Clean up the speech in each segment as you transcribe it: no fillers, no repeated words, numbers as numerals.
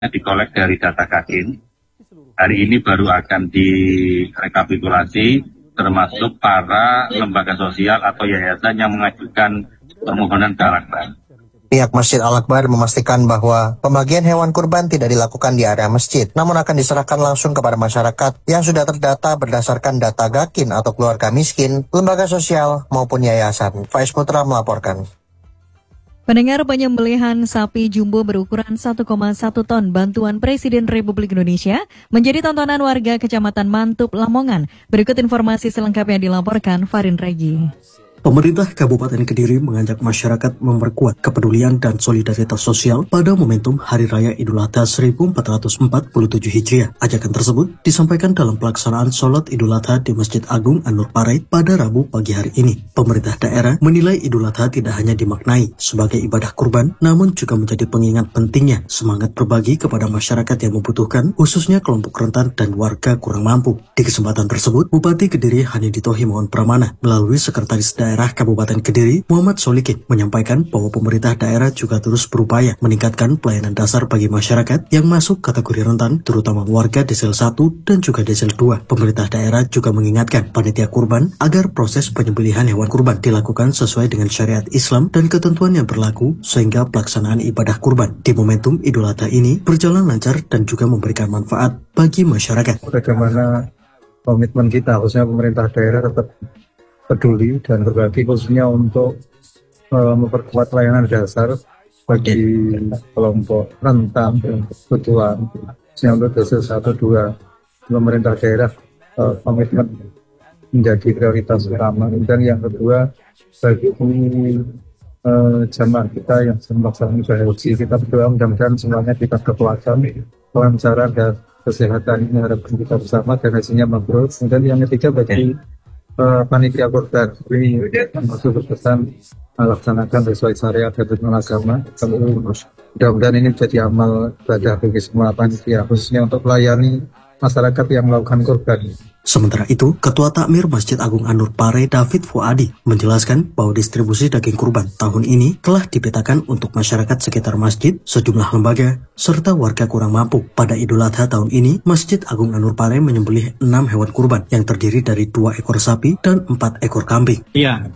dikolek dari data Kadin. Hari ini baru akan direkapitulasi termasuk para lembaga sosial atau yayasan yang mengajukan permohonan ke Al-Akbar. Pihak Masjid Al-Akbar memastikan bahwa pembagian hewan kurban tidak dilakukan di area masjid, namun akan diserahkan langsung kepada masyarakat yang sudah terdata berdasarkan data Gakin atau keluarga miskin, lembaga sosial maupun yayasan. Faiz Putra melaporkan. Pendengar, penyembelihan sapi jumbo berukuran 1,1 ton bantuan Presiden Republik Indonesia menjadi tontonan warga Kecamatan Mantup, Lamongan. Berikut informasi selengkapnya dilaporkan Farin Regi. Pemerintah Kabupaten Kediri mengajak masyarakat memperkuat kepedulian dan solidaritas sosial pada momentum Hari Raya Idul Adha 1447 Hijriah. Ajakan tersebut disampaikan dalam pelaksanaan sholat Idul Adha di Masjid Agung An-Nur Parai pada Rabu pagi hari ini. Pemerintah daerah menilai Idul Adha tidak hanya dimaknai sebagai ibadah kurban, namun juga menjadi pengingat pentingnya semangat berbagi kepada masyarakat yang membutuhkan, khususnya kelompok rentan dan warga kurang mampu. Di kesempatan tersebut, Bupati Kediri Hanidito Himawan Pramana melalui Sekretaris Daerah Kabupaten Kediri, Muhammad Solikin, menyampaikan bahwa pemerintah daerah juga terus berupaya meningkatkan pelayanan dasar bagi masyarakat yang masuk kategori rentan, terutama warga Desel 1 dan juga Desel 2. Pemerintah daerah juga mengingatkan panitia kurban agar proses penyembelihan hewan kurban dilakukan sesuai dengan syariat Islam dan ketentuan yang berlaku sehingga pelaksanaan ibadah kurban di momentum Idul Adha ini berjalan lancar dan juga memberikan manfaat bagi masyarakat. Bagaimana komitmen kita, khususnya pemerintah daerah tetap peduli dan berbagi, khususnya untuk memperkuat layanan dasar bagi kelompok rentan dan kebutuhan. Khususnya untuk Desel 1, 2, pemerintah daerah komitmen menjadi prioritas utama. Dan yang kedua, bagi jamaah kita yang melaksanakan ibadah haji, kita berdoa mudah-mudahan semuanya kita berkelancaran, kelancaran dan kesehatan ini harapan kita bersama dan hasilnya mabrur. Dan yang ketiga, bagi panitia kurban ini maksud berpesan melaksanakan sesuai syariat dan tuntunan agama. Mudah-mudahan ini menjadi amal ibadah bagi semua panitia, khususnya untuk melayani masyarakat yang melakukan kurban. Sementara itu, Ketua Takmir Masjid Agung An-Nur Parai David Fuadi menjelaskan bahwa distribusi daging kurban tahun ini telah dipetakan untuk masyarakat sekitar masjid, sejumlah lembaga, serta warga kurang mampu. Pada Idul Adha tahun ini, Masjid Agung An-Nur Parai menyembelih 6 hewan kurban yang terdiri dari 2 ekor sapi dan 4 ekor kambing. Iya,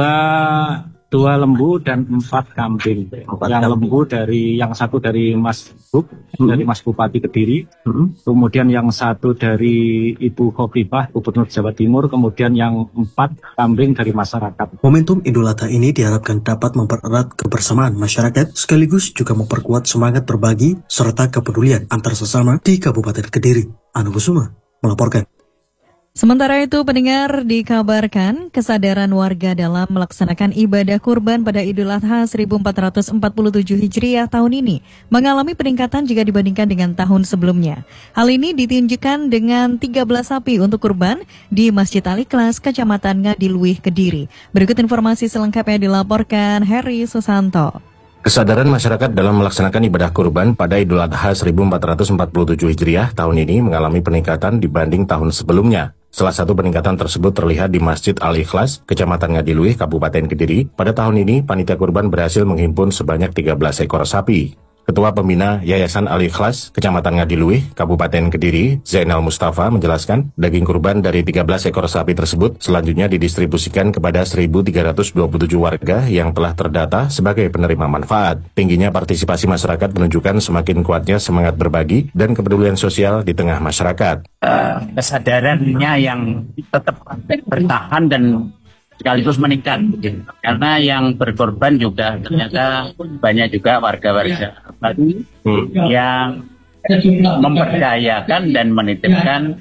dua lembu dan 4 kambing. Lembu yang satu dari Mas Buk, dari Mas Bupati Kediri, kemudian yang satu dari Ibu Khofifah, Gubernur Jawa Timur, kemudian yang 4 kambing dari masyarakat. Momentum Idul Adha ini diharapkan dapat mempererat kebersamaan masyarakat, sekaligus juga memperkuat semangat berbagi serta kepedulian antar sesama di Kabupaten Kediri. Anu Kusuma melaporkan. Sementara itu, pendengar, dikabarkan kesadaran warga dalam melaksanakan ibadah kurban pada Idul Adha 1447 Hijriah tahun ini mengalami peningkatan jika dibandingkan dengan tahun sebelumnya. Hal ini ditunjukkan dengan 13 sapi untuk kurban di Masjid Al-Ikhlas, Kecamatan Ngadiluih, Kediri. Berikut informasi selengkapnya dilaporkan Heri Susanto. Kesadaran masyarakat dalam melaksanakan ibadah kurban pada Idul Adha 1447 Hijriah tahun ini mengalami peningkatan dibanding tahun sebelumnya. Salah satu peningkatan tersebut terlihat di Masjid Al-Ikhlas, Kecamatan Ngadiluih, Kabupaten Kediri. Pada tahun ini, panitia kurban berhasil menghimpun sebanyak 13 ekor sapi. Ketua Pembina Yayasan Al-Ikhlas, Kecamatan Ngadiluih, Kabupaten Kediri, Zainal Mustafa menjelaskan, daging kurban dari 13 ekor sapi tersebut selanjutnya didistribusikan kepada 1.327 warga yang telah terdata sebagai penerima manfaat. Tingginya partisipasi masyarakat menunjukkan semakin kuatnya semangat berbagi dan kepedulian sosial di tengah masyarakat. Kesadarannya yang tetap bertahan dan sekaligus meningkat, karena yang berkorban juga ternyata banyak juga warga-warga baru yang memperdayakan dan menitipkan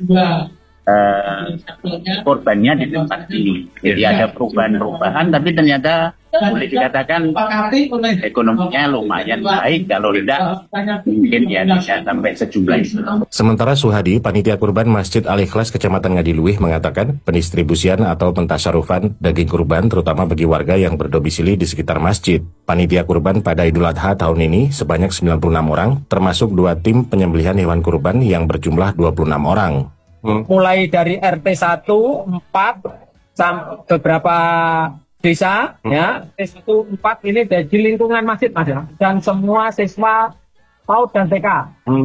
korbannya di tempat ini. Jadi ada perubahan-perubahan, tapi ternyata boleh dikatakan ekonominya lumayan baik. Kalau tidak, mungkin ya bisa sampai sejumlah itu. Sementara Suhadi, panitia kurban Masjid Al-Ikhlas Kecamatan Ngadiluih mengatakan pendistribusian atau pentasarufan daging kurban terutama bagi warga yang berdomisili di sekitar masjid. Panitia kurban pada Idul Adha tahun ini sebanyak 96 orang, termasuk 2 tim penyembelihan hewan kurban yang berjumlah 26 orang. Mulai dari RT 1, 4, sampai beberapa desa, ya, RT 1, 4 ini dari lingkungan masjid, Mas, ya. Dan semua siswa PAUD dan TK.